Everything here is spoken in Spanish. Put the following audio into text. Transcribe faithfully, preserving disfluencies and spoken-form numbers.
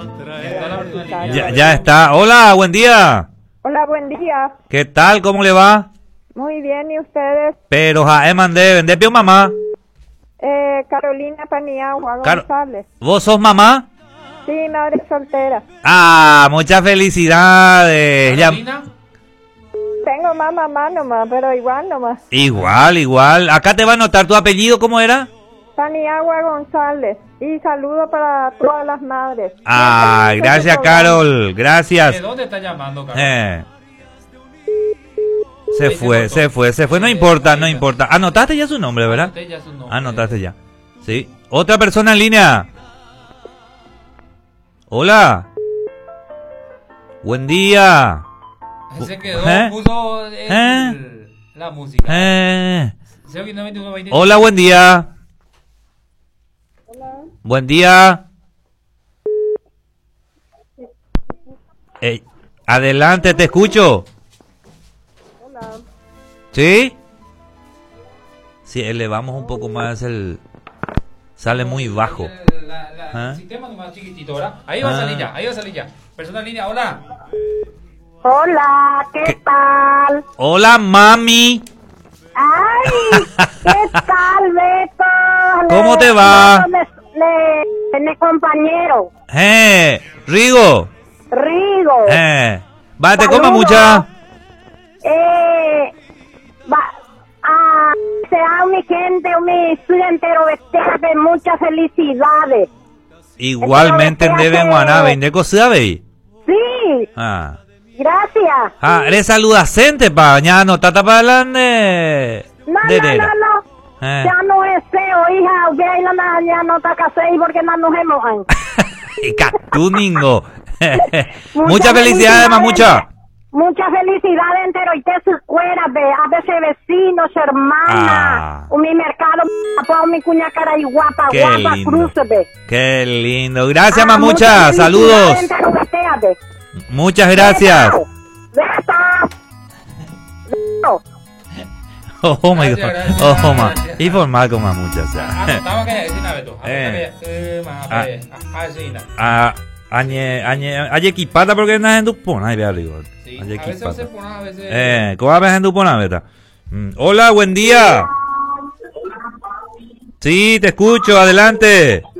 Ya, ya está. Hola, buen día. Hola, buen día. ¿Qué tal? ¿Cómo le va? Muy bien, ¿y ustedes? Pero ja, mandé, vende pio mamá. Eh, Carolina Paniagua Car- González. ¿Vos sos mamá? Sí, madre soltera. Ah, muchas felicidades. Ya- ¿Carolina? Tengo más mamá nomás, pero igual nomás. Igual, igual. Acá te va a anotar tu apellido, ¿cómo era? Paniagua González. Y saludo para todas las madres. Ah, Siempre gracias, escucho tu programa. Carol. ¿De Gracias. dónde está llamando, Carol? Eh. Se Ahí se fue, cortó. se fue, se fue. No Eh, importa, no ahí está. importa. Anotaste ya su nombre, ¿verdad? Anoté ya su nombre. Anotaste ya. Sí. Otra persona en línea. Hola. Buen día. Se quedó, ¿Eh? puso el- ¿Eh? la música. Eh. cero noventa y uno veinte. Hola, buen día. Buen día. Eh, adelante, te escucho. ¿Sí? Sí, elevamos un poco más el... Sale muy bajo. El, la- la- ¿Ah? el sistema nomás chiquitito, ¿verdad? Ahí va Ah. a salir ya, ahí va a salir ya. Persona en línea, hola. Hola, ¿qué, ¿Qué? tal? Hola, mami. Ay, ¿qué tal, Beto? ¿Cómo te va? Le, le- mi compañero, Eh, Rigo. Rigo. Eh, va, te Saludos. coma mucha. Eh, va, a, sea mi gente, mi estudiante, de muchas felicidades. Igualmente en deben guaná, vende cosida, ve. Sí, Ah. gracias. Ah, eres saludacente, pa, ya no tata para adelante. No, De no, nera. no, no. Eh. Ya no es feo, hija. Ya no, no, ya no está casado porque no nos hemos. Y catuningo. Muchas Muchas felicidades, mamucha. Muchas felicidades entero y te su cuera, ve, a veces vecinos, hermanas, Ah. o mi mercado, o mi cuña cara y guapa, Qué guapa, lindo. cruce, ve. Qué lindo. Gracias, Ah, mamucha. muchas Saludos. felicidades entero, vestea, ve. Muchas gracias. Beso. Beso. Beso. Oh my god. Gracias, gracias, Oh my. gracias. Informal con mamucha, o sea. Anotaba que decir Beto. Eh. Eh, más, Ah. eh, ah, sí, na. Ah, añe, añe, añe equipata porque no es en Dupona, ahí vea, digo. Sí, Añe a veces se equipata. pone, a veces. Eh, ¿cómo vas en Dupona, beta? Mm, Hola, buen día. Sí, te escucho, adelante.